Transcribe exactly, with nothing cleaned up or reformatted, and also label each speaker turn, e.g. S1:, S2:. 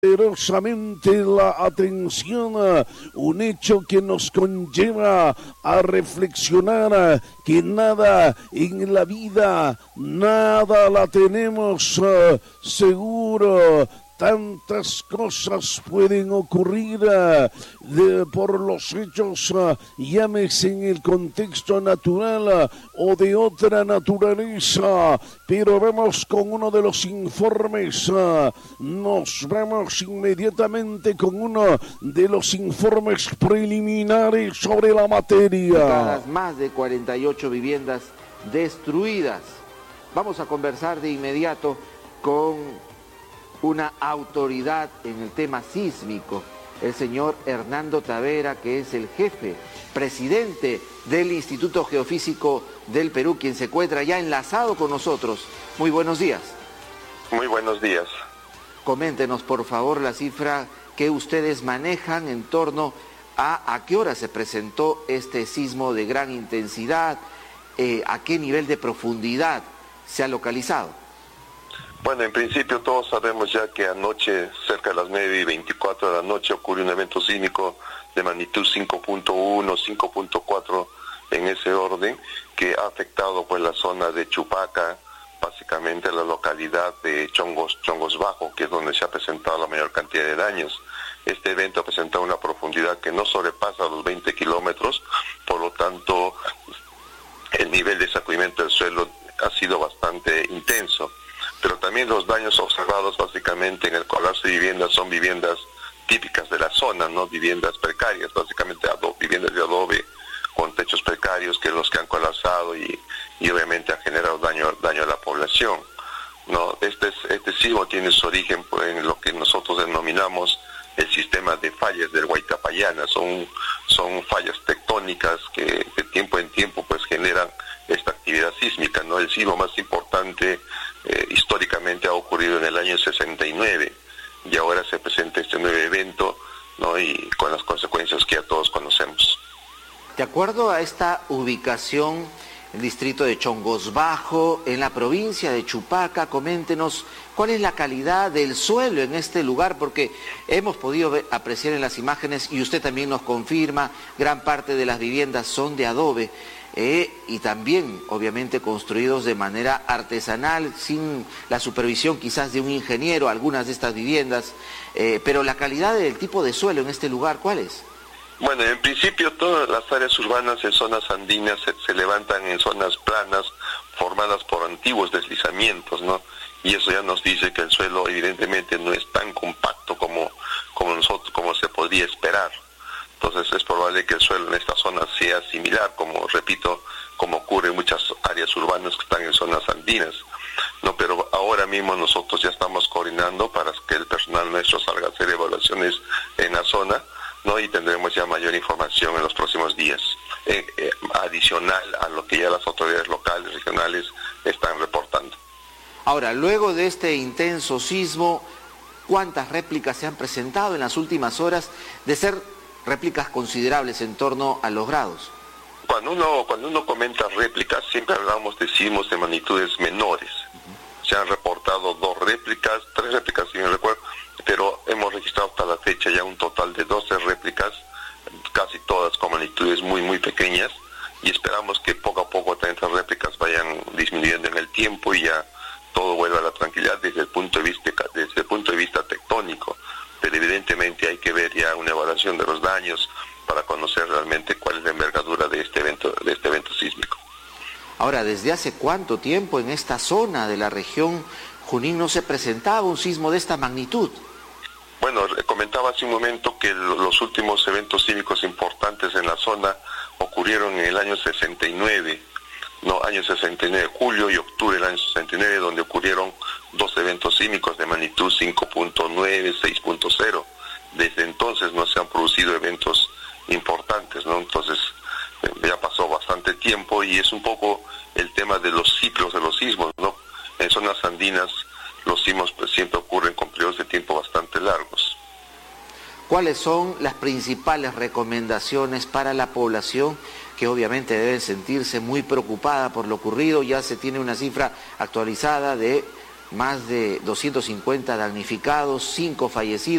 S1: poderosamente la atención, un hecho que nos conlleva a reflexionar que nada en la vida, nada la tenemos uh, seguro. Tantas cosas pueden ocurrir uh, de, por los hechos, uh, llámese en el contexto natural uh, o de otra naturaleza, pero vamos con uno de los informes, uh, nos vamos inmediatamente con uno de los informes preliminares sobre la materia.
S2: Más de cuarenta y ocho viviendas destruidas. Vamos a conversar de inmediato con una autoridad en el tema sísmico, el señor Hernando Tavera, que es el jefe, presidente del Instituto Geofísico del Perú, quien se encuentra ya enlazado con nosotros. Muy buenos días.
S3: Muy buenos días.
S2: Coméntenos, por favor, la cifra que ustedes manejan en torno a a qué hora se presentó este sismo de gran intensidad, eh, a qué nivel de profundidad se ha localizado.
S3: Bueno, en principio todos sabemos ya que anoche, cerca de las nueve y veinticuatro de la noche, ocurrió un evento sísmico de magnitud cinco punto uno, cinco punto cuatro en ese orden, que ha afectado pues la zona de Chupaca, básicamente la localidad de Chongos, Chongos Bajo, que es donde se ha presentado la mayor cantidad de daños. Este evento ha presentado una profundidad que no sobrepasa los veinte kilómetros, por lo tanto el nivel de sacudimiento del suelo ha sido bastante intenso. Pero también los daños observados básicamente en el colapso de viviendas son viviendas típicas de la zona, ¿no? Viviendas precarias, básicamente adobe, viviendas de adobe con techos precarios, que los que han colapsado y, y obviamente han generado daño, daño a la población, ¿no? Este, este sismo tiene su origen en lo que nosotros denominamos el sistema de fallas del Huaytapallana. Son, son fallas tectónicas que de tiempo en tiempo pues generan esta actividad sísmica, ¿no? El sismo más importante eh, históricamente ha ocurrido en el año sesenta y nueve y ahora se presenta este nuevo evento, ¿no? Y con las consecuencias que ya todos conocemos.
S2: De acuerdo a esta ubicación, el distrito de Chongos Bajo, en la provincia de Chupaca, coméntenos cuál es la calidad del suelo en este lugar, porque hemos podido ver, apreciar en las imágenes, y usted también nos confirma, gran parte de las viviendas son de adobe, eh, y también obviamente construidos de manera artesanal, sin la supervisión quizás de un ingeniero, algunas de estas viviendas, eh, pero la calidad del tipo de suelo en este lugar, ¿cuál es?
S3: Bueno, en principio todas las áreas urbanas en zonas andinas se, se levantan en zonas planas formadas por antiguos deslizamientos, ¿no? Y eso ya nos dice que el suelo evidentemente no es tan compacto como, como, nosotros, como se podría esperar. Entonces es probable que el suelo en esta zona sea similar, como repito, como ocurre en muchas áreas urbanas que están en zonas andinas, ¿no? Pero ahora mismo nosotros ya estamos coordinando para que el personal nuestro salga a hacer evaluaciones en la zona, ¿no? Y tendremos ya mayor información en los próximos días, eh, eh, adicional a lo que ya las autoridades locales, regionales están reportando.
S2: Ahora, luego de este intenso sismo, ¿cuántas réplicas se han presentado en las últimas horas, de ser réplicas considerables en torno a los grados?
S3: Cuando uno, cuando uno comenta réplicas, siempre hablamos de sismos de magnitudes menores. Uh-huh. Se han reportado dos réplicas, tres réplicas si no recuerdo, pero hemos registrado hasta la fecha ya un total de doce réplicas, casi todas con magnitudes muy muy pequeñas, y esperamos que poco a poco estas réplicas vayan disminuyendo en el tiempo y ya todo vuelva a la tranquilidad desde el punto de vista desde el punto de vista tectónico. Pero evidentemente hay que ver ya una evaluación de los daños para conocer realmente cuál es la envergadura de este evento de este evento sísmico.
S2: Ahora, ¿desde hace cuánto tiempo en esta zona de la región Junín no se presentaba un sismo de esta magnitud?
S3: Bueno, comentaba hace un momento que los últimos eventos sísmicos importantes en la zona ocurrieron en el año sesenta y nueve, no, año sesenta y nueve, julio y octubre del año sesenta y nueve, donde ocurrieron dos eventos sísmicos de magnitud cinco punto nueve, seis punto cero. Desde entonces no se han producido eventos importantes, ¿no? Entonces ya pasó bastante tiempo y es un poco el tema de los ciclos de los sismos, ¿no? En zonas andinas los sismos pues siempre ocurren con periodos de tiempo bastante largos.
S2: ¿Cuáles son las principales recomendaciones para la población que obviamente debe sentirse muy preocupada por lo ocurrido? Ya se tiene una cifra actualizada de más de doscientos cincuenta damnificados, cinco fallecidos.